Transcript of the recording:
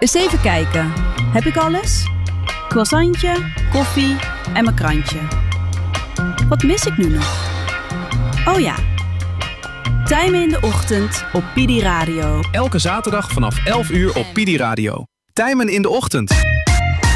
Eens even kijken. Heb ik alles? Croissantje, koffie en mijn krantje. Wat mis ik nu nog? Oh ja. Tijmen in de ochtend op Pidi Radio. Elke zaterdag vanaf 11 uur op Pidi Radio. Tijmen in de ochtend.